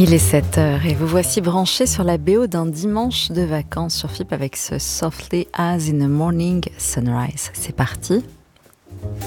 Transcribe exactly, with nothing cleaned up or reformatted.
Il est sept heures et vous voici branchés sur la B O d'un dimanche de vacances sur F I P avec ce Softly as in a Morning Sunrise. C'est parti.